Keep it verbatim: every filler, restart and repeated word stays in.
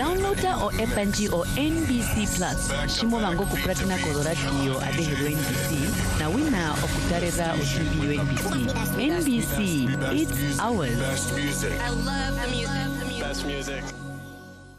downloada o epanji o N B C Plus shimo vango kupratana kolo radio adehelo N B C na wina okutareza otivi N B C. N B C, it's ours. Best music. I love the music. Best music.